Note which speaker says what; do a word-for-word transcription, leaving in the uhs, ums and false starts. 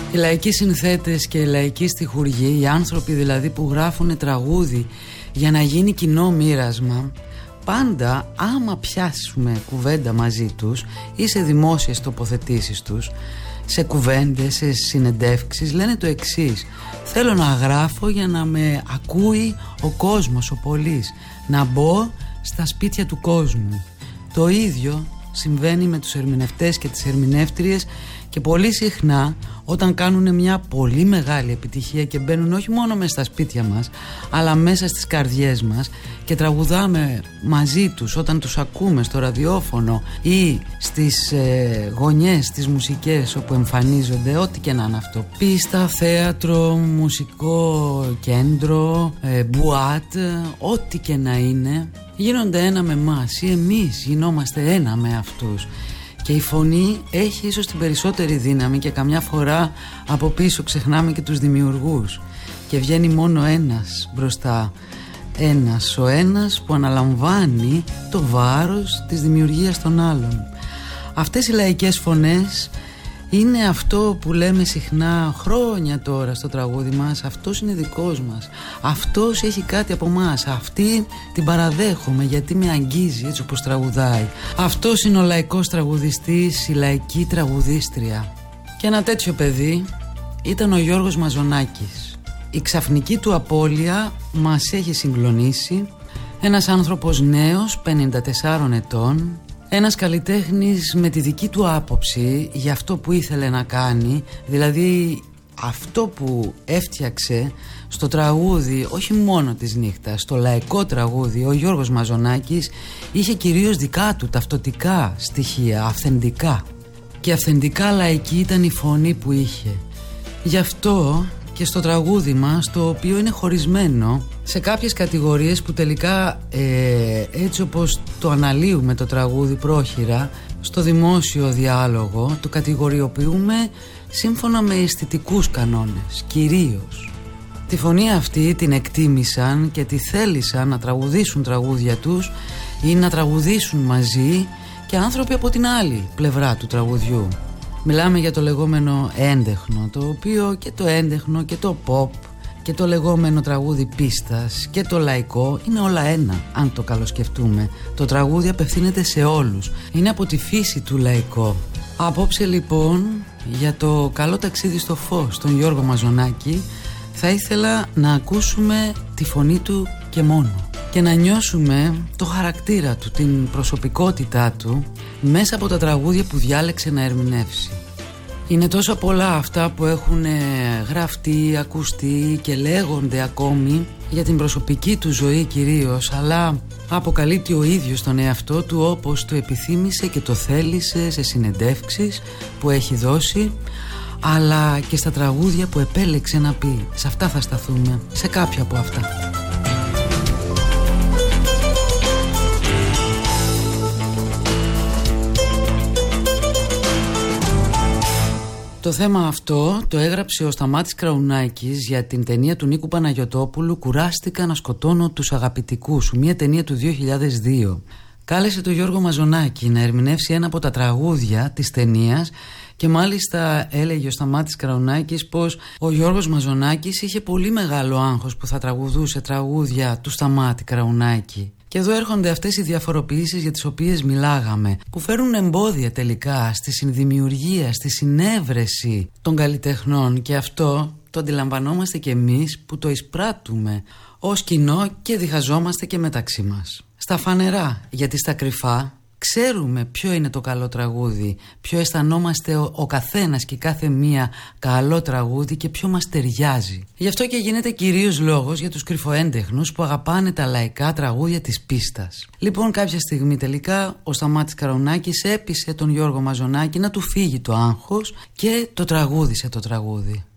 Speaker 1: Οι λαϊκοί συνθέτες και οι λαϊκοί στιχουργοί, οι άνθρωποι δηλαδή που γράφουν τραγούδι για να γίνει κοινό μοίρασμα, πάντα άμα πιάσουμε κουβέντα μαζί τους ή σε δημόσιες τοποθετήσεις τους, σε κουβέντες, σε συνεντεύξεις, λένε το εξής: θέλω να γράφω για να με ακούει ο κόσμος, ο πολύς, να μπω στα σπίτια του κόσμου. Το ίδιο συμβαίνει με τους ερμηνευτές και τις ερμηνεύτριες, και πολύ συχνά όταν κάνουν μια πολύ μεγάλη επιτυχία και μπαίνουν όχι μόνο μέσα στα σπίτια μας αλλά μέσα στις καρδιές μας και τραγουδάμε μαζί τους όταν τους ακούμε στο ραδιόφωνο ή στις ε, γωνιές, στις μουσικές όπου εμφανίζονται, ό,τι και να είναι αυτό, πίστα, θέατρο, μουσικό κέντρο, ε, μπουάτ, ό,τι και να είναι, γίνονται ένα με εμάς ή εμείς γινόμαστε ένα με αυτούς. Και η φωνή έχει ίσως την περισσότερη δύναμη και καμιά φορά από πίσω ξεχνάμε και τους δημιουργούς και βγαίνει μόνο ένας μπροστά. Ένας ο ένας που αναλαμβάνει το βάρος της δημιουργίας των άλλων. Αυτές οι λαϊκές φωνές είναι αυτό που λέμε συχνά χρόνια τώρα στο τραγούδι μας: αυτός είναι δικός μας, αυτός έχει κάτι από μας, αυτή την παραδέχομαι γιατί με αγγίζει έτσι όπως τραγουδάει. Αυτός είναι ο λαϊκός τραγουδιστής, η λαϊκή τραγουδίστρια. Και ένα τέτοιο παιδί ήταν ο Γιώργος Μαζονάκης. Η ξαφνική του απώλεια μας έχει συγκλονίσει. Ένας άνθρωπος νέος, πενήντα τεσσάρων ετών, ένας καλλιτέχνης με τη δική του άποψη για αυτό που ήθελε να κάνει, δηλαδή αυτό που έφτιαξε στο τραγούδι, όχι μόνο της νύχτας, στο λαϊκό τραγούδι. Ο Γιώργος Μαζονάκης είχε κυρίως δικά του ταυτοτικά στοιχεία, αυθεντικά, και αυθεντικά λαϊκή ήταν η φωνή που είχε. Γι' αυτό και στο τραγούδι μας, το οποίο είναι χωρισμένο σε κάποιες κατηγορίες που τελικά ε, έτσι όπως το αναλύουμε το τραγούδι πρόχειρα στο δημόσιο διάλογο, το κατηγοριοποιούμε σύμφωνα με αισθητικούς κανόνες κυρίως. Τη φωνή αυτή την εκτίμησαν και τη θέλησαν να τραγουδήσουν τραγούδια τους ή να τραγουδήσουν μαζί και άνθρωποι από την άλλη πλευρά του τραγουδιού. Μιλάμε για το λεγόμενο έντεχνο, το οποίο και το έντεχνο και το pop και το λεγόμενο τραγούδι πίστας και το λαϊκό είναι όλα ένα, αν το καλοσκεφτούμε. Το τραγούδι απευθύνεται σε όλους, είναι από τη φύση του λαϊκό. Απόψε λοιπόν, για το καλό ταξίδι στο φως, τον Γιώργο Μαζονάκη, θα ήθελα να ακούσουμε τη φωνή του και μόνο και να νιώσουμε το χαρακτήρα του, την προσωπικότητά του μέσα από τα τραγούδια που διάλεξε να ερμηνεύσει. Είναι τόσο πολλά αυτά που έχουν γραφτεί, ακουστεί και λέγονται ακόμη για την προσωπική του ζωή κυρίως, αλλά αποκαλύπτει ο ίδιος τον εαυτό του όπως το επιθύμησε και το θέλησε σε συνεντεύξεις που έχει δώσει, αλλά και στα τραγούδια που επέλεξε να πει. Σε αυτά θα σταθούμε, σε κάποια από αυτά. Το θέμα αυτό το έγραψε ο Σταμάτης Κραουνάκης για την ταινία του Νίκου Παναγιωτόπουλου «Κουράστηκα να σκοτώνω τους αγαπητικούς σου», μια ταινία του δύο χιλιάδες δύο. Κάλεσε τον Γιώργο Μαζονάκη να ερμηνεύσει ένα από τα τραγούδια της ταινίας και μάλιστα έλεγε ο Σταμάτης Κραουνάκης πως ο Γιώργος Μαζονάκης είχε πολύ μεγάλο άγχος που θα τραγουδούσε τραγούδια του Σταμάτη Κραουνάκη. Και εδώ έρχονται αυτές οι διαφοροποιήσεις για τις οποίες μιλάγαμε, που φέρουν εμπόδια τελικά στη συνδημιουργία, στη συνέβρεση των καλλιτεχνών, και αυτό το αντιλαμβανόμαστε και εμείς που το εισπράττουμε ως κοινό και διχαζόμαστε και μεταξύ μας. Στα φανερά, γιατί στα κρυφά ξέρουμε ποιο είναι το καλό τραγούδι, ποιο αισθανόμαστε ο, ο καθένας και κάθε μία καλό τραγούδι και ποιο μας ταιριάζει. Γι' αυτό και γίνεται κυρίως λόγος για τους κρυφοέντεχνους που αγαπάνε τα λαϊκά τραγούδια της πίστας. Λοιπόν, κάποια στιγμή τελικά ο Σταμάτης Κραουνάκης έπεισε τον Γιώργο Μαζονάκη να του φύγει το άγχος και το τραγούδισε το τραγούδι.